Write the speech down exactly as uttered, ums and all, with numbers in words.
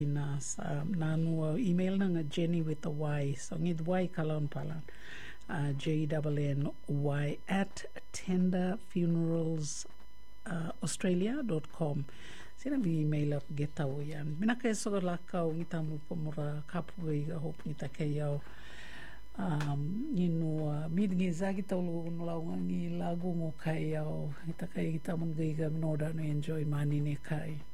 na sa nanua email na nga Jenny with a Y. So ngid Y kalon palan. Uh, J N N Y at tender funerals australia dot com. Sina vi email up getau yan. Minaka so lakau ngita mo pamura kapui ga hope ngita kayau. Um, you uh, mid ngi zagi taulo nulaw ngi lagu ngo kayau. Ngita kay ngita manggiga minoda no enjoy mani ne kai.